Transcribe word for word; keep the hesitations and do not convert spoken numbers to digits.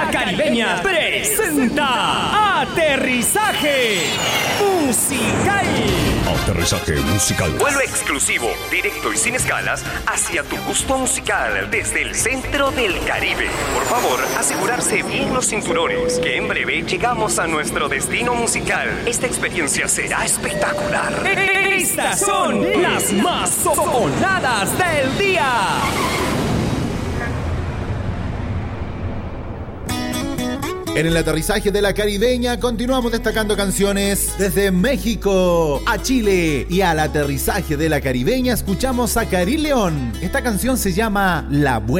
La Caribeña presenta Aterrizaje Musical. Aterrizaje musical. Vuelo exclusivo, directo y sin escalas hacia tu gusto musical desde el centro del Caribe. Por favor, asegurarse bien los cinturones, que en breve llegamos a nuestro destino musical. Esta experiencia será espectacular. Estas son las más sonadas del día. En el aterrizaje de La Caribeña continuamos destacando canciones desde México a Chile, y al aterrizaje de La Caribeña escuchamos a Karim León. Esta canción se llama La Buena.